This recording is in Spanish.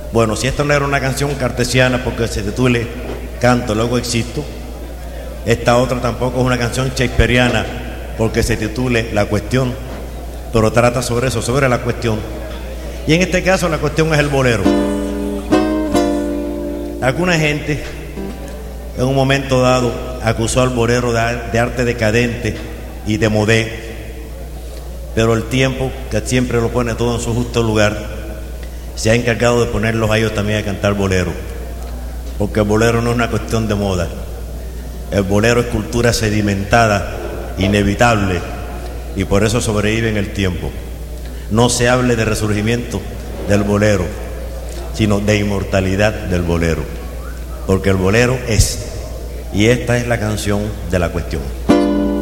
Bueno, si esta no era una canción cartesiana porque se titule Canto, luego existo, esta otra tampoco es una canción shakespeariana porque se titule La cuestión, pero trata sobre eso, sobre la cuestión. Y en este caso la cuestión es el bolero. Alguna gente en un momento dado acusó al bolero de arte decadente y de modé, pero el tiempo, que siempre lo pone todo en su justo lugar, se ha encargado de ponerlos a ellos también a cantar bolero, porque el bolero no es una cuestión de moda. El bolero es cultura sedimentada, inevitable, y por eso sobrevive en el tiempo. No se hable de resurgimiento del bolero, sino de inmortalidad del bolero, porque el bolero es, y esta es la canción de la cuestión.